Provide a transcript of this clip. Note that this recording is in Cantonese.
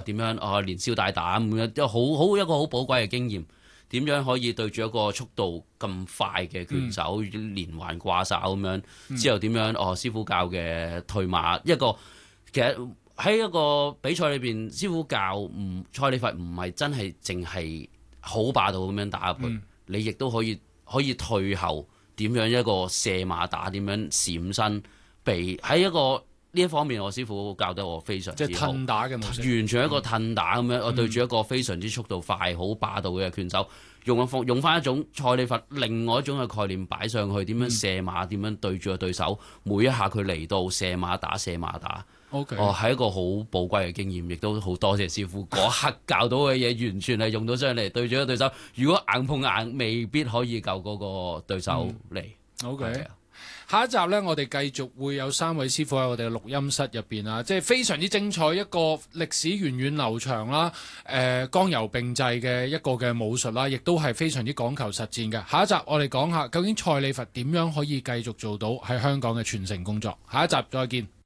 點樣連消帶打咁樣，一個好寶貴嘅經驗。點樣可以對住一個速度咁快嘅拳手連環掛哨咁樣？之後點樣師傅教嘅退馬其實喺一個比賽裏邊，師傅教蔡李佛唔係真係淨係好霸道咁樣打入去，你亦都可以退後點樣一個射馬打，點樣閃身避喺一個。呢一方面，我師傅教得我非常之好， 即係褪打嘅模式， 完全一個褪打咁樣。我對住一個非常之速度快、好霸道嘅拳手，用翻一種蔡李佛另外一種嘅概念擺上去，點樣射馬，點樣對住個對手，每一下佢嚟到射馬打。 OK， 係一個好寶貴嘅經驗，亦都好多謝師傅嗰刻教到嘅嘢，完全係用到上嚟對住個對手。如果硬碰硬，未必可以救嗰個對手嚟。 OK。下一集呢，我哋繼續會有3位師傅喺我哋嘅錄音室入邊啊，即係非常之精彩，一個歷史源遠流長啦，剛柔並濟嘅一個嘅武術啦，亦都係非常之講求實戰嘅。下一集我哋講下究竟蔡李佛點樣可以繼續做到喺香港嘅傳承工作。下一集再見。